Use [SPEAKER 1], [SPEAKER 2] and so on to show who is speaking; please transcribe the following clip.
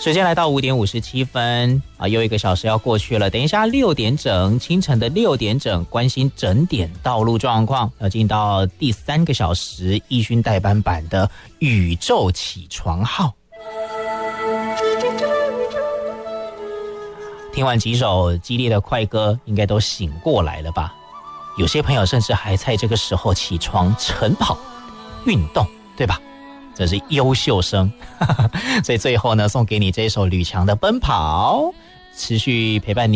[SPEAKER 1] 时间来到5点57分啊，又1个小时要过去了。等一下6点整，清晨的6点整，关心整点道路状况，要进到第3个小时义勋代班版的宇宙起床号。听完几首激烈的快歌，应该都醒过来了吧？有些朋友甚至还在这个时候起床晨跑运动，对吧？这是优秀生所以最后呢，送给你这首吕强的《奔跑》，持续陪伴你